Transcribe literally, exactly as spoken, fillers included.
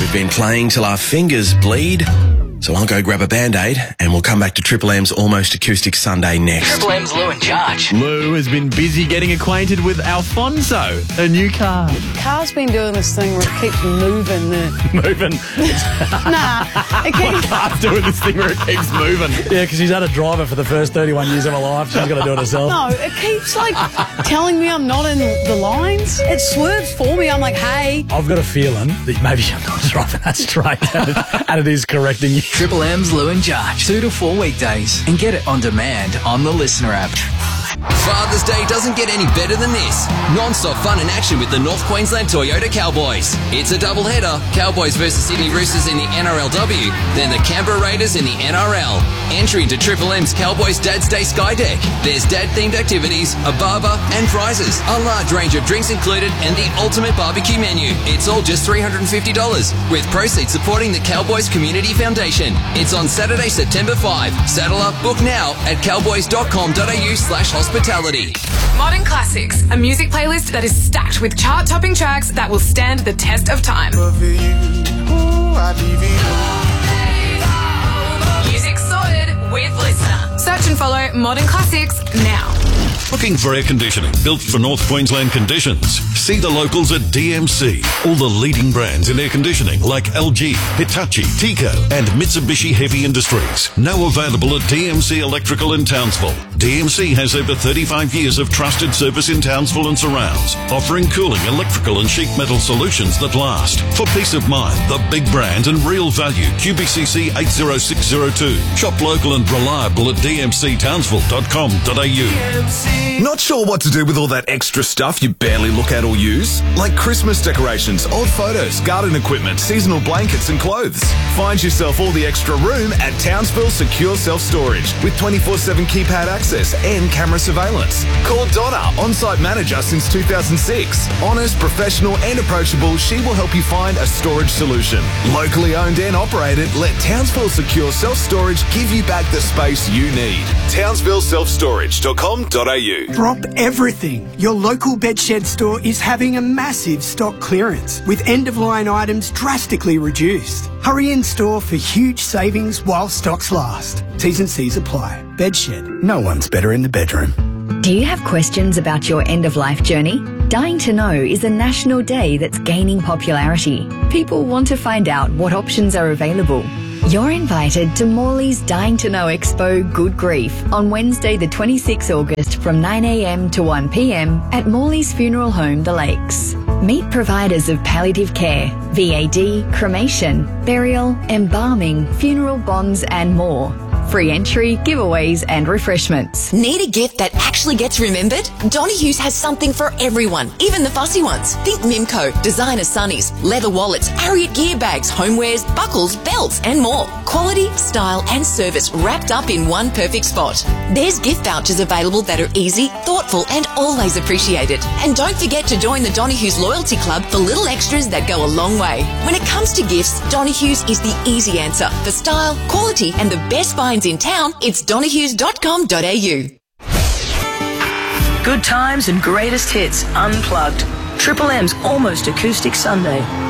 We've been playing till our fingers bleed, so I'll go grab a Band-Aid and we'll come back to Triple M's Almost Acoustic Sunday next. Triple M's Lou and Jarge. Lou has been busy getting acquainted with Alfonso, a new car. Car's been doing this thing where it keeps moving. The... Moving? nah, it keeps... Car's doing this thing where it keeps moving. Yeah, because she's had a driver for the first thirty-one years of her life. She's got to do it herself. No, it keeps, like, telling me I'm not in the lines. It swerves for me. I'm like, hey. I've got a feeling that maybe I'm not driving that straight and it, and it is correcting you. Triple M's Lou and Jarge. Two to four weekdays. And get it on demand on the Listener app. Father's Day doesn't get any better than this. Non-stop fun and action with the North Queensland Toyota Cowboys. It's a doubleheader. Cowboys versus Sydney Roosters in the N R L W, then the Canberra Raiders in the N R L. Entry into Triple M's Cowboys Dad's Day Sky Deck. There's dad-themed activities, a barber, and prizes. A large range of drinks included and the ultimate barbecue menu. It's all just three hundred fifty dollars, with proceeds supporting the Cowboys Community Foundation. It's on Saturday, September fifth. Saddle up, book now at cowboys dot com dot a u slash hospitality. Modern Classics, a music playlist that is stacked with chart-topping tracks that will stand the test of time. Music sorted with Listener. Search and follow Modern Classics now. Looking for air conditioning built for North Queensland conditions? See the locals at D M C. All the leading brands in air conditioning like L G, Hitachi, Tico and Mitsubishi Heavy Industries. Now available at D M C Electrical in Townsville. D M C has over thirty-five years of trusted service in Townsville and surrounds, offering cooling, electrical and sheet metal solutions that last. For peace of mind, the big brand and real value Q B C C eight zero six zero two. Shop local and reliable at d m c townsville dot com dot a u. Not sure what to do with all that extra stuff you barely look at or use? Like Christmas decorations, old photos, garden equipment, seasonal blankets and clothes. Find yourself all the extra room at Townsville Secure Self-Storage with twenty-four seven keypad access and camera surveillance. Call Donna, on-site manager since two thousand six. Honest, professional and approachable, she will help you find a storage solution. Locally owned and operated, let Townsville Secure Self-Storage give you back the space you need. townsville self storage dot com dot a u. Drop everything. Your local Bedshed store is having a massive stock clearance with end-of-line items drastically reduced. Hurry in store for huge savings while stocks last. T's and C's apply. Bedshed. No one's better in the bedroom. Do you have questions about your end-of-life journey? Dying to Know is a national day that's gaining popularity. People want to find out what options are available. You're invited to Morley's Dying to Know Expo Good Grief on Wednesday the twenty-sixth of August from nine a m to one p m at Morley's Funeral Home, The Lakes. Meet providers of palliative care, V A D, cremation, burial, embalming, funeral bonds and more. Free entry, giveaways and refreshments. Need a gift that actually gets remembered? Donnyhues has something for everyone, even the fussy ones. Think Mimco, designer sunnies, leather wallets, Harriet gear bags, homewares, buckles, belts and more. Quality, style and service wrapped up in one perfect spot. There's gift vouchers available that are easy, thoughtful and always appreciated. And don't forget to join the Donnyhues Loyalty Club for little extras that go a long way. When it comes to gifts, Donnyhues is the easy answer. For style, quality and the best finds in town, it's donnyhues dot com dot a u. Good times and greatest hits unplugged. Triple M's Almost Acoustic Sunday.